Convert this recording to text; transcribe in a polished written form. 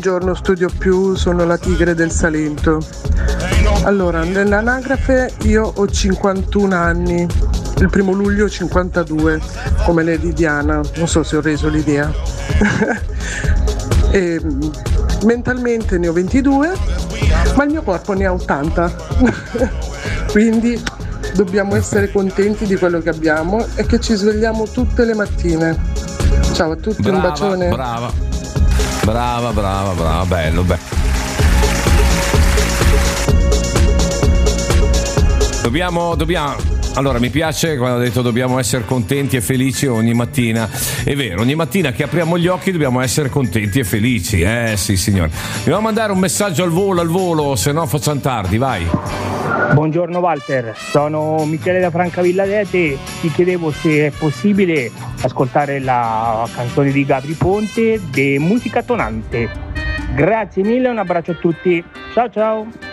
buongiorno Studio Più, sono la Tigre del Salento. Allora, nell'anagrafe io ho 51 anni, il 1° luglio 52, come Lady Diana, non so se ho reso l'idea. E, mentalmente ne ho 22, ma il mio corpo ne ha 80. Quindi dobbiamo essere contenti di quello che abbiamo e che ci svegliamo tutte le mattine. Ciao a tutti, un bacione. Brava, bello. Dobbiamo. Allora, mi piace quando ha detto dobbiamo essere contenti e felici ogni mattina. È vero, ogni mattina che apriamo gli occhi dobbiamo essere contenti e felici. Sì, signore. Dobbiamo mandare un messaggio al volo, se no facciamo tardi, vai. Buongiorno Walter, sono Michele da Francavilla d'Ete. Ti chiedevo se è possibile ascoltare la canzone di Gabri Ponte, de Musica Tonante. Grazie mille, un abbraccio a tutti. Ciao.